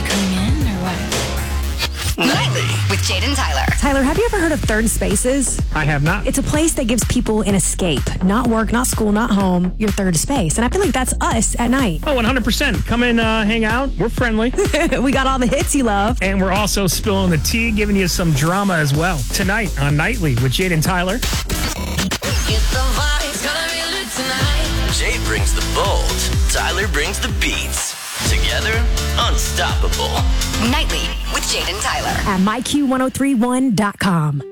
you coming in or what? Nightly with Jade and Tyler. Tyler, have you ever heard of Third Spaces? I have not. It's a place that gives people an escape. Not work, not school, not home. Your third space. And I feel like that's us at night. Oh, 100%. Come and hang out. We're friendly. We got all the hits you love. And we're also spilling the tea, giving you some drama as well. Tonight on Nightly with Jade and Tyler. Get the vibes, gonna be lit tonight. Jade brings the bold. Tyler brings the beats. Together, unstoppable. Nightly with Jade and Tyler. At myq1031.com.